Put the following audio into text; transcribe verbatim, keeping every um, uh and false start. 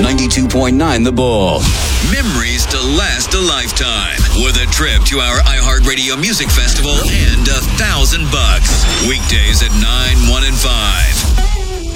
ninety-two point nine The Bull. Memories to last a lifetime with a trip to our iHeartRadio Music Festival and a thousand bucks. Weekdays at nine, one, and five.